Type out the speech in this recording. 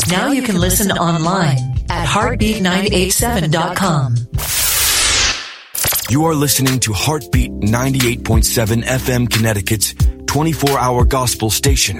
Now you can listen online at heartbeat987.com. You are listening to Heartbeat 98.7 FM Connecticut's 24-hour gospel station.